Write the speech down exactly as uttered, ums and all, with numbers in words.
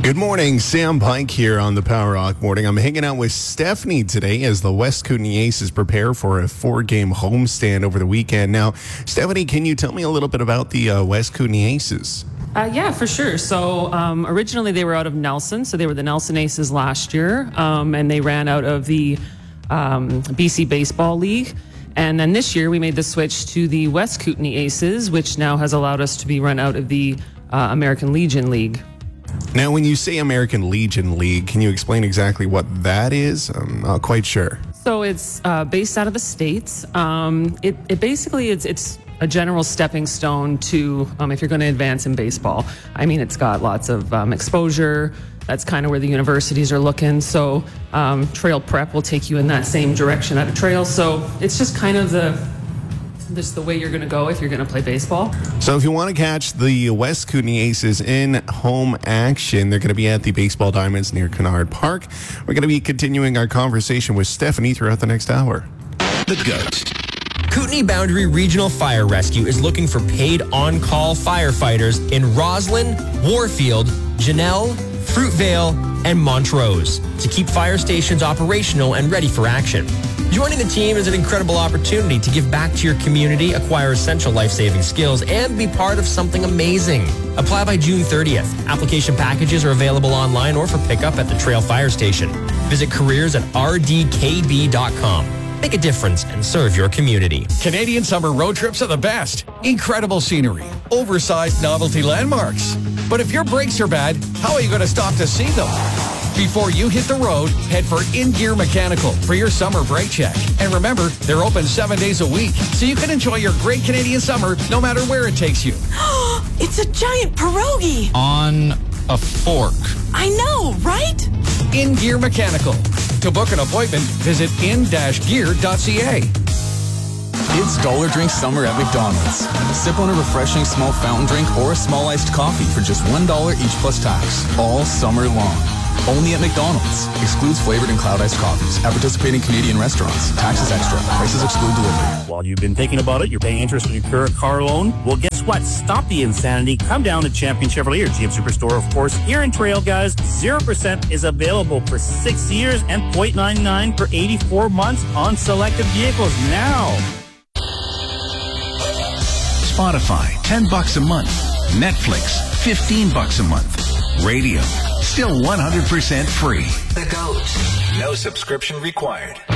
Good morning, Sam Pike here on the Power Rock Morning. I'm hanging out with Stephanie today as the West Kootenay Aces prepare for a four-game homestand over the weekend. Now, Stephanie, can you tell me a little bit about the uh, West Kootenay Aces? Uh, yeah, for sure. So um, originally they were out of Nelson, so they were the Nelson Aces last year, um, and they ran out of the um, B C Baseball League. And then this year we made the switch to the West Kootenay Aces, which now has allowed us to be run out of the uh, American Legion League. Now, when you say American Legion League, can you explain exactly what that is? I'm not quite sure. So it's uh, based out of the States. Um, it, it basically it's it's a general stepping stone to um, if you're going to advance in baseball. I mean, it's got lots of um, exposure. That's kind of where the universities are looking. So um, trail prep will take you in that same direction at a trail. So it's just kind of the this is the way you're going to go if you're going to play baseball. So if you want to catch the West Kootenay Aces in home action, they're going to be at the Baseball Diamonds near Kennard Park. We're going to be continuing our conversation with Stephanie throughout the next hour. The GOAT. Kootenay Boundary Regional Fire Rescue is looking for paid on-call firefighters in Roslyn, Warfield, Janelle, Fruitvale, and Montrose to keep fire stations operational and ready for action. Joining the team is an incredible opportunity to give back to your community, acquire essential life-saving skills, and be part of something amazing. Apply by June thirtieth. Application packages are available online or for pickup at the Trail Fire Station. Visit careers at r d k b dot com. Make a difference and serve your community. Canadian summer road trips are the best. Incredible scenery, oversized novelty landmarks. But if your brakes are bad, how are you going to stop to see them? Before you hit the road, head for In Gear Mechanical for your summer brake check. And remember, they're open seven days a week, so you can enjoy your great Canadian summer no matter where it takes you. It's a giant pierogi. On a fork. I know, right? In Gear Mechanical. To book an appointment, visit in dash gear dot c a. It's Dollar Drink Summer at McDonald's. Sip on a refreshing small fountain drink or a small iced coffee for just one dollar each plus tax, all summer long. Only at McDonald's. Excludes flavored and cloud iced coffees at participating Canadian restaurants. Taxes extra. Prices exclude delivery. While you've been thinking about it, you're paying interest on your current car loan. Well, guess what? Stop the insanity. Come down to Champion Chevrolet, your G M Superstore, of course. Here in Trail, guys, zero percent is available for six years and zero point nine nine for eighty-four months on selected vehicles now. Spotify, ten bucks a month. Netflix, fifteen bucks a month. Radio, still one hundred percent free. The GOAT. No subscription required.